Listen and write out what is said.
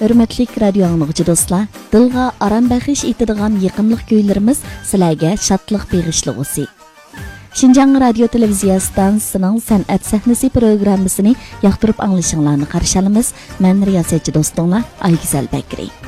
Hürmetlik radio anlıqçı dostlar, dilga aram bəxiş etadigan yaqinlik kuylarimiz sizlarga şadlıq beg'ishlig'usi. Şinjan radio televiziya stansiyasining san'at sahnasi programmasini yoqtirib anglashingizni qarshi olamiz. Men riyosatchi do'stinglar Aygizal Bakri.